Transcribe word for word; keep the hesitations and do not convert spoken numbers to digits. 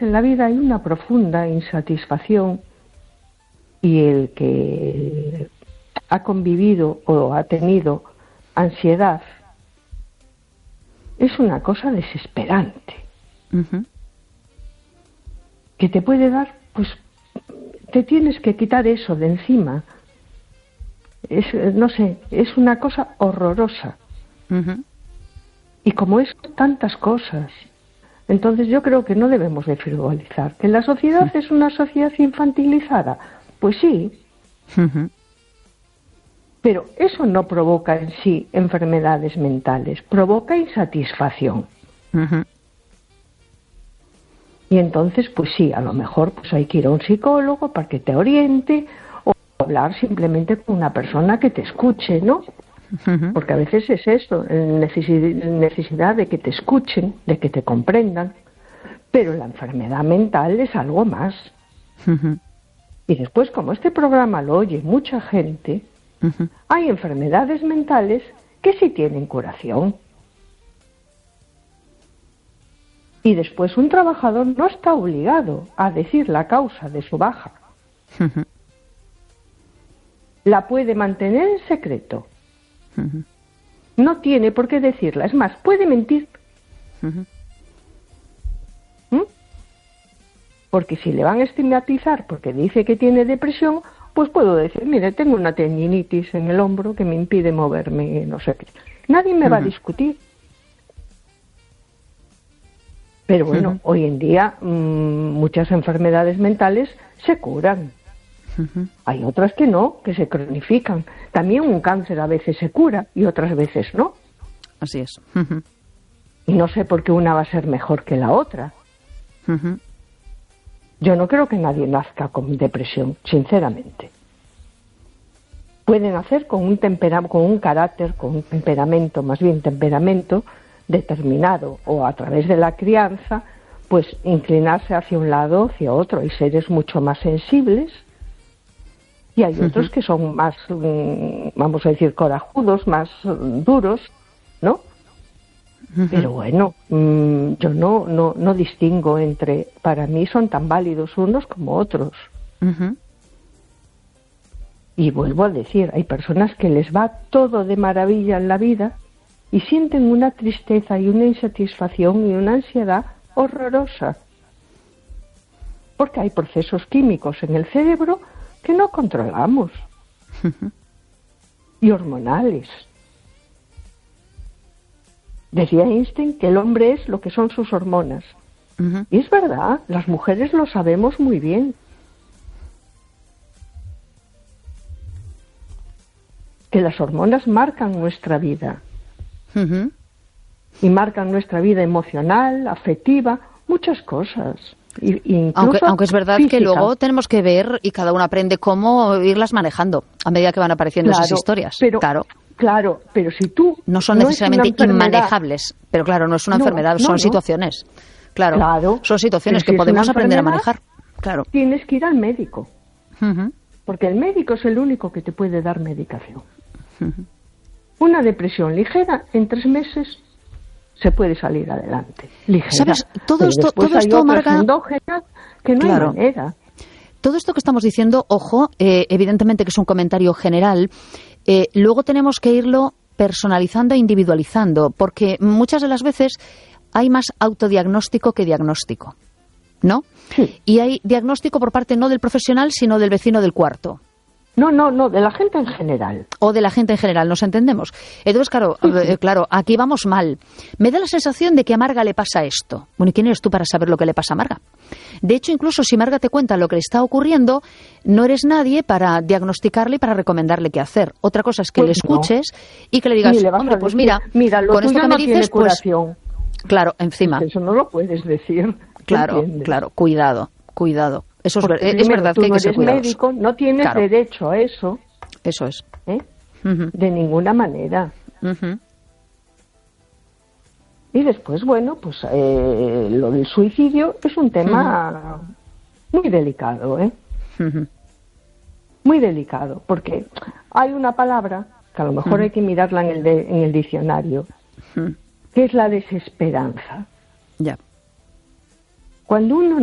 en la vida hay una profunda insatisfacción y el que ha convivido o ha tenido ansiedad es una cosa desesperante. Uh-huh. Que te puede dar, pues, te tienes que quitar eso de encima. Es, no sé, es una cosa horrorosa. Uh-huh. Y como es tantas cosas, entonces yo creo que no debemos de frivolizar. ¿Que la sociedad uh-huh. es una sociedad infantilizada? Pues sí. Uh-huh. Pero eso no provoca en sí enfermedades mentales, provoca insatisfacción. Uh-huh. Y entonces, pues sí, a lo mejor pues hay que ir a un psicólogo para que te oriente o hablar simplemente con una persona que te escuche, ¿no? Uh-huh. Porque a veces es eso, necesidad de que te escuchen, de que te comprendan. Pero la enfermedad mental es algo más. Uh-huh. Y después, como este programa lo oye mucha gente, uh-huh. hay enfermedades mentales que sí tienen curación. Y después un trabajador no está obligado a decir la causa de su baja. Uh-huh. La puede mantener en secreto. Uh-huh. No tiene por qué decirla. Es más, puede mentir. Uh-huh. ¿Mm? Porque si le van a estigmatizar porque dice que tiene depresión, pues puedo decir, mire, tengo una tendinitis en el hombro que me impide moverme, no sé qué. Nadie me uh-huh. va a discutir. Pero bueno, uh-huh. hoy en día mmm, muchas enfermedades mentales se curan. Uh-huh. Hay otras que no, que se cronifican. También un cáncer a veces se cura y otras veces no. Así es. Uh-huh. Y no sé por qué una va a ser mejor que la otra. Uh-huh. Yo no creo que nadie nazca con depresión, sinceramente. Puede nacer con un tempera- con un carácter, con un temperamento, más bien temperamento, determinado o a través de la crianza, pues inclinarse hacia un lado o hacia otro. Hay seres mucho más sensibles y hay uh-huh. otros que son más, vamos a decir, corajudos, más duros, ¿no? Uh-huh. Pero bueno, mmm, yo no, no, no distingo entre, para mí son tan válidos unos como otros. Uh-huh. Y vuelvo a decir, hay personas que les va todo de maravilla en la vida y sienten una tristeza y una insatisfacción y una ansiedad horrorosa. Porque hay procesos químicos en el cerebro que no controlamos. Uh-huh. Y hormonales. Decía Einstein que el hombre es lo que son sus hormonas. Uh-huh. Y es verdad, las mujeres lo sabemos muy bien. Que las hormonas marcan nuestra vida. Uh-huh. Y marcan nuestra vida emocional, afectiva, muchas cosas. Y, aunque, aunque es verdad física. Que luego tenemos que ver y cada uno aprende cómo irlas manejando a medida que van apareciendo claro, esas historias. Pero, claro. Claro, pero si tú... No son no necesariamente inmanejables, pero claro, no es una no, enfermedad, no, son no. situaciones. Claro, claro, son situaciones que si podemos aprender a manejar. Claro. Tienes que ir al médico, uh-huh. porque el médico es el único que te puede dar medicación. Uh-huh. Una depresión ligera, en tres meses se puede salir adelante. Ligera. ¿Sabes? Todo pero esto, todo hay esto otras Marga, endógenas que no claro. hay manera. Todo esto que estamos diciendo, ojo, eh, evidentemente que es un comentario general, eh, luego tenemos que irlo personalizando e individualizando, porque muchas de las veces hay más autodiagnóstico que diagnóstico, ¿no? Sí. Y hay diagnóstico por parte no del profesional, sino del vecino del cuarto. No, no, no, de la gente en general. O de la gente en general, ¿nos entendemos? Entonces, claro, sí, sí. Eh, claro, aquí vamos mal. Me da la sensación de que a Marga le pasa esto. Bueno, ¿y quién eres tú para saber lo que le pasa a Marga? De hecho, incluso si Marga te cuenta lo que le está ocurriendo, no eres nadie para diagnosticarle y para recomendarle qué hacer. Otra cosa es que pues le escuches no. y que le digas, le hombre, pues mira, mira lo con esto que no me dices, tiene curación. Pues, claro, encima. Eso no lo puedes decir. Claro, ¿entiendes? claro, cuidado, cuidado. Eso es, ver, primero, es verdad tú que hay no que ser eres cuidadosos. médico, no tienes claro. derecho a eso. Eso es. ¿Eh? Uh-huh. De ninguna manera. Uh-huh. Y después, bueno, pues eh, lo del suicidio es un tema uh-huh. muy delicado, ¿eh? Uh-huh. Muy delicado, porque hay una palabra que a lo mejor uh-huh. hay que mirarla en el, de, en el diccionario, uh-huh. que es la desesperanza. Ya. Cuando uno